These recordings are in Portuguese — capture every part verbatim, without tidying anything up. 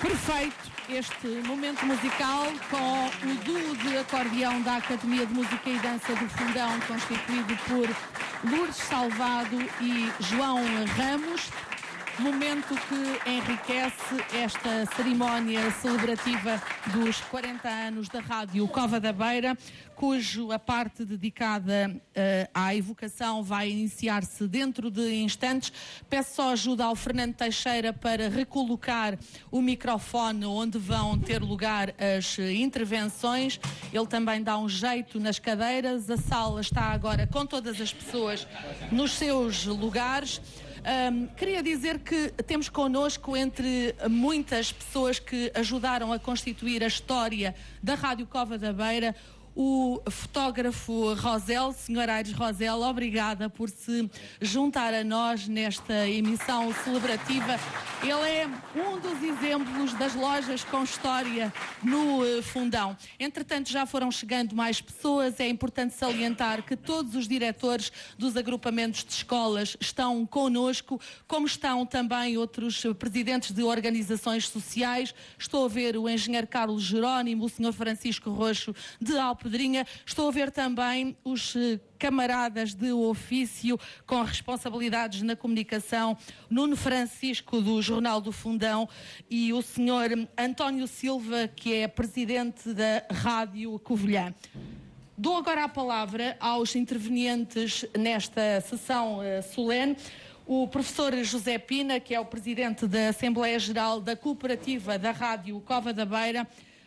Perfeito este momento musical com o duo de acordeão da Academia de Música e Dança do Fundão, constituído por Lourdes Salvado e João Ramos. Momento que enriquece esta cerimónia celebrativa dos quarenta anos da Rádio Cova da Beira, cujo a parte dedicada uh, à evocação vai iniciar-se dentro de instantes. Peço só ajuda ao Fernando Teixeira para recolocar o microfone onde vão ter lugar as intervenções. Ele também dá um jeito nas cadeiras. A sala está agora com todas as pessoas nos seus lugares. Um, queria dizer que temos connosco, entre muitas pessoas que ajudaram a constituir a história da Rádio Cova da Beira, o fotógrafo Rosel, senhor Aires Rosel. Obrigada por se juntar a nós nesta emissão celebrativa. Ele é um dos exemplos das lojas com história no uh, Fundão. Entretanto, já foram chegando mais pessoas. É importante salientar que todos os diretores dos agrupamentos de escolas estão connosco, como estão também outros presidentes de organizações sociais. Estou a ver o engenheiro Carlos Jerónimo, o senhor Francisco Roxo de Alpedrinha. Estou a ver também os uh, camaradas de ofício com responsabilidades na comunicação, Nuno Francisco do Jornal do Fundão e o senhor António Silva, que é presidente da Rádio Covilhã. Dou agora a palavra aos intervenientes nesta sessão uh, solene. O professor José Pina, que é o presidente da Assembleia Geral da Cooperativa da Rádio Cova da Beira,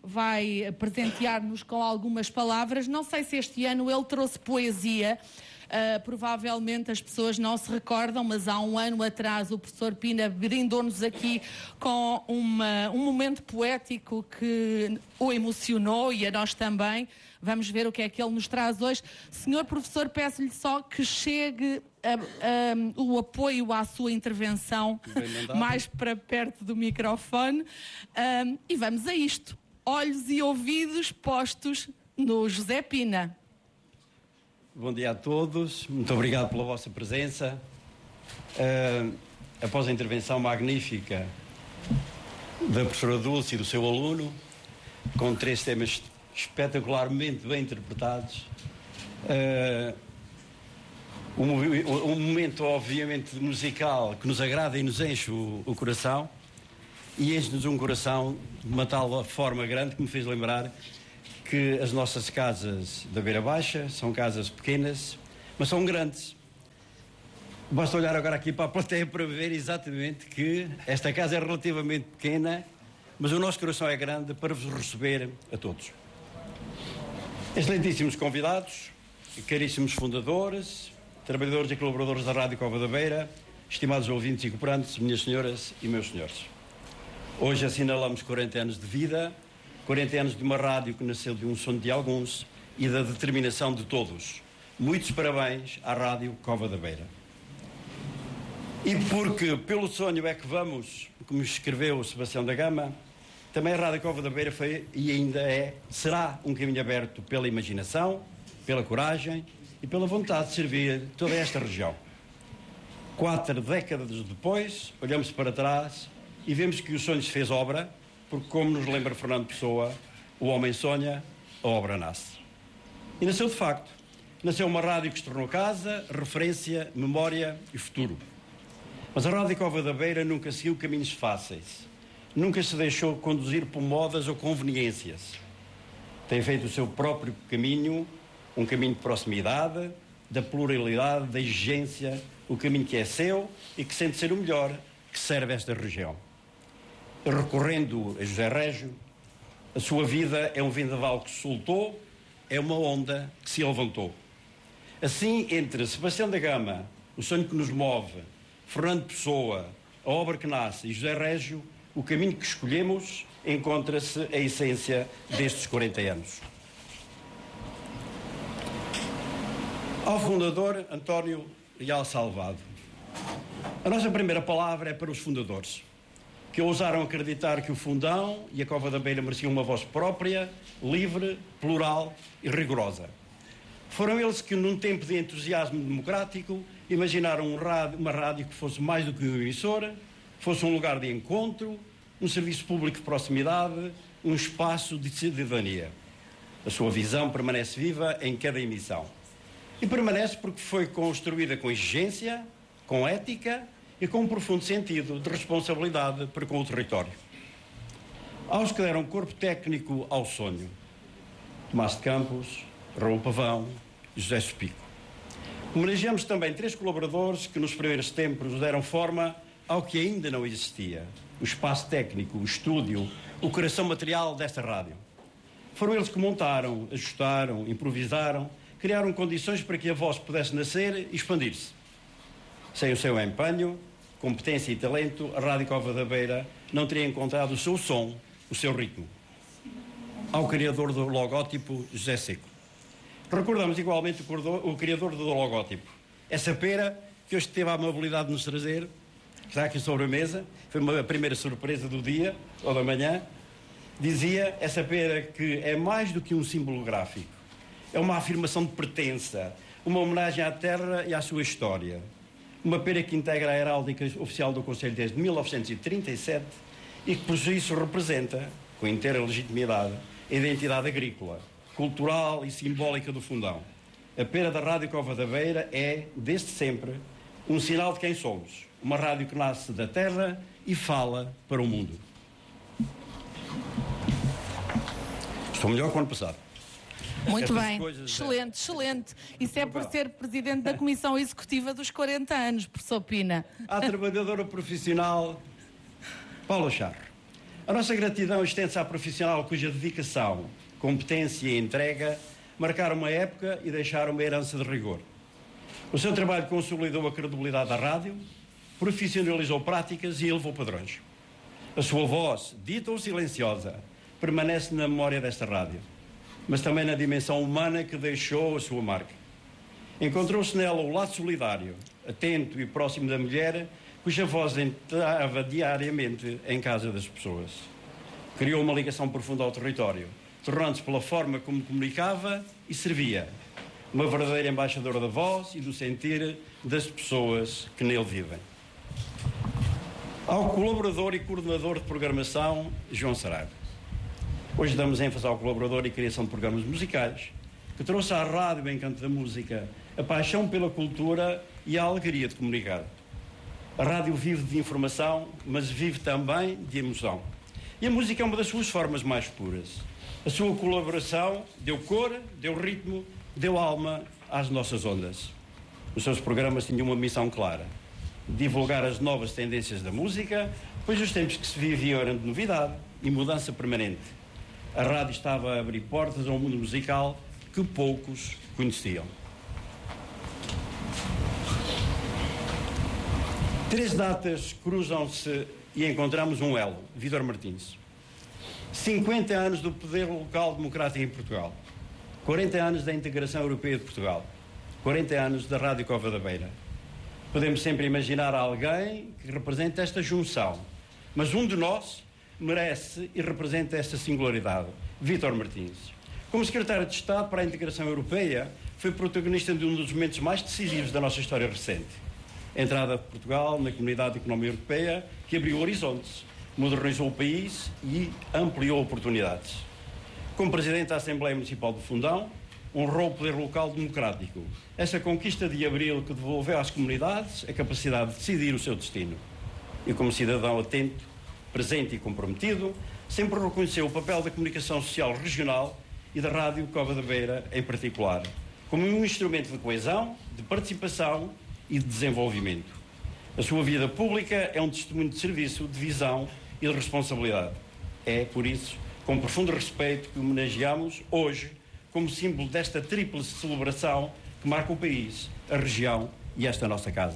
vai presentear-nos com algumas palavras. Não sei se este ano ele trouxe poesia, uh, provavelmente as pessoas não se recordam, mas há um ano atrás o professor Pina brindou-nos aqui com uma, um momento poético que o emocionou e a nós também. Vamos ver o que é que ele nos traz hoje. Senhor professor, peço-lhe só que chegue a, a, o apoio à sua intervenção mais para perto do microfone, um, e vamos a isto. Olhos e ouvidos postos no José Pina. Bom dia a todos, muito obrigado pela vossa presença. Uh, após a intervenção magnífica da professora Dulce e do seu aluno, com três temas espetacularmente bem interpretados, uh, um, um momento obviamente musical que nos agrada e nos enche o, o coração, e enche-nos um coração de uma tal forma grande que me fez lembrar que as nossas casas da Beira Baixa são casas pequenas, mas são grandes. Basta olhar agora aqui para a plateia para ver exatamente que esta casa é relativamente pequena, mas o nosso coração é grande para vos receber a todos. Excelentíssimos convidados, caríssimos fundadores, trabalhadores e colaboradores da Rádio Cova da Beira, estimados ouvintes e cooperantes, minhas senhoras e meus senhores. Hoje assinalamos quarenta anos de vida, quarenta anos de uma rádio que nasceu de um sonho de alguns e da determinação de todos. Muitos parabéns à Rádio Cova da Beira. E porque pelo sonho é que vamos, como escreveu o Sebastião da Gama, também a Rádio Cova da Beira foi e ainda é, será um caminho aberto pela imaginação, pela coragem e pela vontade de servir toda esta região. Quatro décadas depois, olhamos para trás e vemos que o sonho se fez obra, porque, como nos lembra Fernando Pessoa, o homem sonha, a obra nasce. E nasceu de facto. Nasceu uma rádio que se tornou casa, referência, memória e futuro. Mas a Rádio Cova da Beira nunca seguiu caminhos fáceis. Nunca se deixou conduzir por modas ou conveniências. Tem feito o seu próprio caminho, um caminho de proximidade, da pluralidade, da exigência, o caminho que é seu e que sente ser o melhor que serve esta região. Recorrendo a José Régio, a sua vida é um vendaval que se soltou, é uma onda que se levantou. Assim, entre Sebastião da Gama, o sonho que nos move, Fernando Pessoa, a obra que nasce e José Régio, o caminho que escolhemos, encontra-se a essência destes quarenta anos. Ao fundador, António Leal Salvado. A nossa primeira palavra é para os fundadores, que ousaram acreditar que o Fundão e a Cova da Beira mereciam uma voz própria, livre, plural e rigorosa. Foram eles que, num tempo de entusiasmo democrático, imaginaram um rádio, uma rádio que fosse mais do que uma emissora, fosse um lugar de encontro, um serviço público de proximidade, um espaço de cidadania. A sua visão permanece viva em cada emissão. E permanece porque foi construída com exigência, com ética e com um profundo sentido de responsabilidade para com o território. Aos que deram corpo técnico ao sonho: Tomás de Campos, Raul Pavão e José Sopico. Homenageamos também três colaboradores que nos primeiros tempos deram forma ao que ainda não existia: o espaço técnico, o estúdio, o coração material desta rádio. Foram eles que montaram, ajustaram, improvisaram, criaram condições para que a voz pudesse nascer e expandir-se. Sem o seu empenho, competência e talento, a Rádio Cova da Beira não teria encontrado o seu som, o seu ritmo. Ao criador do logótipo, José Seco. Recordamos igualmente o criador do logótipo, essa pera que hoje teve a amabilidade de nos trazer, que está aqui sobre a mesa, foi uma primeira surpresa do dia, ou da manhã. Dizia essa pera que é mais do que um símbolo gráfico, é uma afirmação de pertença, uma homenagem à terra e à sua história. Uma pera que integra a heráldica oficial do Conselho desde mil novecentos e trinta e sete e que, por isso, representa, com inteira legitimidade, a identidade agrícola, cultural e simbólica do Fundão. A pera da Rádio Cova da Beira é, desde sempre, um sinal de quem somos. Uma rádio que nasce da terra e fala para o mundo. Estou melhor que o ano passado. Muito bem, excelente, excelente. Isso é por ser presidente da Comissão Executiva dos quarenta anos, professor Pina. À trabalhadora profissional Paula Charro. A nossa gratidão estende-se à profissional cuja dedicação, competência e entrega marcaram uma época e deixaram uma herança de rigor. O seu trabalho consolidou a credibilidade da rádio, profissionalizou práticas e elevou padrões. A sua voz, dita ou silenciosa, permanece na memória desta rádio, mas também na dimensão humana que deixou a sua marca. Encontrou-se nela o lado solidário, atento e próximo da mulher, cuja voz entrava diariamente em casa das pessoas. Criou uma ligação profunda ao território, tornando-se pela forma como comunicava e servia, uma verdadeira embaixadora da voz e do sentir das pessoas que nele vivem. Ao colaborador e coordenador de programação, João Saraiva. Hoje damos ênfase ao colaborador e criação de programas musicais, que trouxe à rádio o encanto da música, a paixão pela cultura e a alegria de comunicar. A rádio vive de informação, mas vive também de emoção. E a música é uma das suas formas mais puras. A sua colaboração deu cor, deu ritmo, deu alma às nossas ondas. Os seus programas tinham uma missão clara: divulgar as novas tendências da música, pois os tempos que se viviam eram de novidade e mudança permanente. A rádio estava a abrir portas a um mundo musical que poucos conheciam. Três datas cruzam-se e encontramos um elo: Vítor Martins. cinquenta anos do poder local democrático em Portugal. quarenta anos da integração europeia de Portugal. quarenta anos da Rádio Cova da Beira. Podemos sempre imaginar alguém que represente esta junção, mas um de nós merece e representa esta singularidade: Vítor Martins. Como secretário de Estado para a integração europeia, foi protagonista de um dos momentos mais decisivos da nossa história recente. A entrada de Portugal na Comunidade Económica Europeia, que abriu horizontes, modernizou o país e ampliou oportunidades. Como presidente da Assembleia Municipal do Fundão, honrou o poder local democrático. Essa conquista de abril que devolveu às comunidades a capacidade de decidir o seu destino. E como cidadão atento, presente e comprometido, sempre reconheceu o papel da comunicação social regional e da Rádio Cova da Beira em particular, como um instrumento de coesão, de participação e de desenvolvimento. A sua vida pública é um testemunho de serviço, de visão e de responsabilidade. É, por isso, com profundo respeito que homenageamos hoje como símbolo desta tríplice celebração que marca o país, a região e esta nossa casa.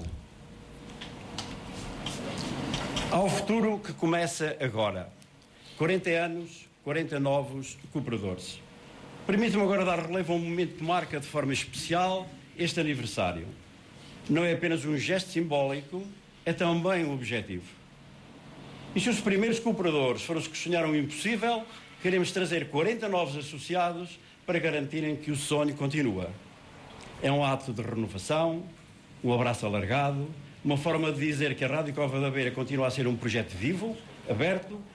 Ao futuro que começa agora. quarenta anos, quarenta novos cooperadores. Permite-me agora dar relevo a um momento que marca de forma especial este aniversário. Não é apenas um gesto simbólico, é também um objetivo. E se os primeiros cooperadores foram os que sonharam o impossível, queremos trazer quarenta novos associados para garantirem que o sonho continua. É um ato de renovação, um abraço alargado, uma forma de dizer que a Rádio Cova da Beira continua a ser um projeto vivo, aberto,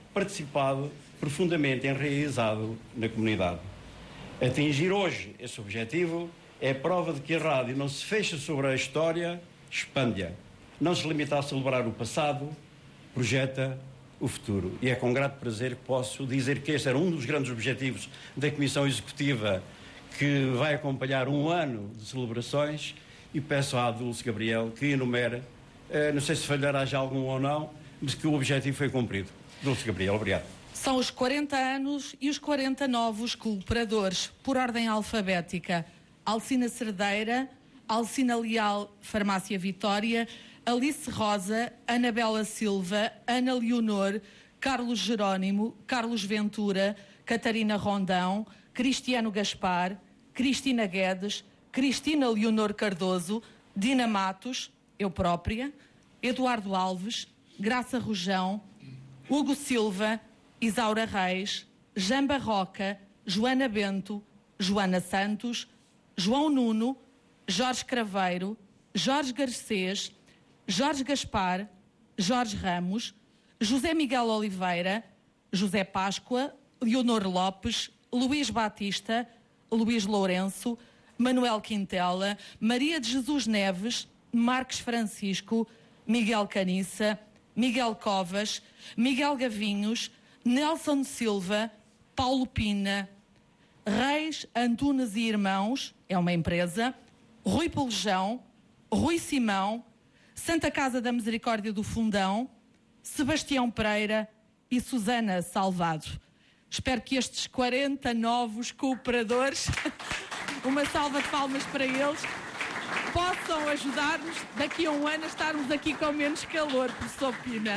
participado profundamente, enraizado na comunidade. Atingir hoje esse objetivo é a prova de que a rádio não se fecha sobre a história, expande-a. Não se limita a celebrar o passado, projeta o futuro. E é com grato prazer que posso dizer que este era um dos grandes objetivos da Comissão Executiva, que vai acompanhar um ano de celebrações, e peço à Dulce Gabriel que enumere, eh, não sei se falhará já algum ou não, mas que o objetivo foi cumprido. Dulce Gabriel, obrigado. São os quarenta anos e os quarenta novos cooperadores, por ordem alfabética. Alcina Cerdeira, Alcina Leal, Farmácia Vitória, Alice Rosa, Anabela Silva, Ana Leonor, Carlos Jerónimo, Carlos Ventura, Catarina Rondão, Cristiano Gaspar, Cristina Guedes, Cristina Leonor Cardoso, Dina Matos, eu própria, Eduardo Alves, Graça Rojão, Hugo Silva, Isaura Reis, Jamba Roca, Joana Bento, Joana Santos, João Nuno, Jorge Craveiro, Jorge Garcês, Jorge Gaspar, Jorge Ramos, José Miguel Oliveira, José Páscoa, Leonor Lopes, Luís Batista, Luís Lourenço, Manuel Quintela, Maria de Jesus Neves, Marques Francisco, Miguel Caniça, Miguel Covas, Miguel Gavinhos, Nelson Silva, Paulo Pina, Reis, Antunes e Irmãos, é uma empresa, Rui Pelejão, Rui Simão, Santa Casa da Misericórdia do Fundão, Sebastião Pereira e Susana Salvado. Espero que estes quarenta novos cooperadores, uma salva de palmas para eles, possam ajudar-nos daqui a um ano a estarmos aqui com menos calor, professor Pina.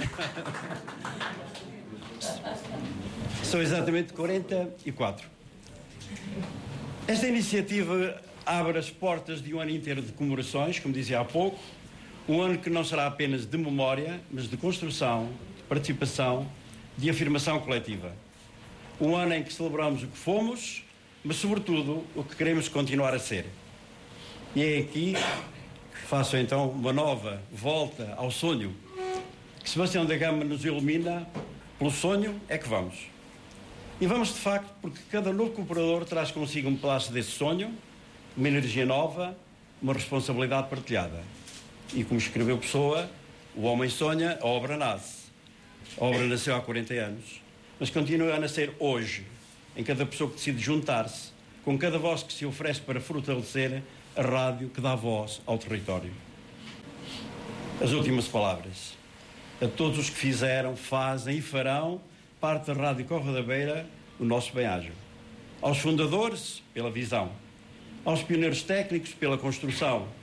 São exatamente quarenta e quatro. Esta iniciativa abre as portas de um ano inteiro de comemorações, como dizia há pouco, um ano que não será apenas de memória, mas de construção, de participação, de afirmação coletiva. Um ano em que celebramos o que fomos, mas sobretudo o que queremos continuar a ser. E é aqui que faço então uma nova volta ao sonho, que Sebastião da Gama nos ilumina. Pelo sonho é que vamos. E vamos de facto porque cada novo cooperador traz consigo um pedaço desse sonho, uma energia nova, uma responsabilidade partilhada. E como escreveu Pessoa, o homem sonha, a obra nasce. A obra nasceu há quarenta anos, mas continua a nascer hoje, em cada pessoa que decide juntar-se, com cada voz que se oferece para fortalecer a rádio que dá voz ao território. As últimas palavras. A todos os que fizeram, fazem e farão parte da Rádio Cova da Beira, o nosso bem-ajo. Aos fundadores, pela visão. Aos pioneiros técnicos, pela construção.